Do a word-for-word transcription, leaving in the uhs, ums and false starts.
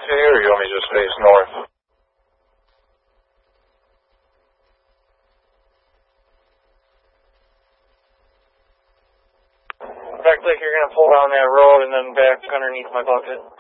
Okay, or you want me to just face north? Looks like you're going to pull down that road and then back underneath my bucket.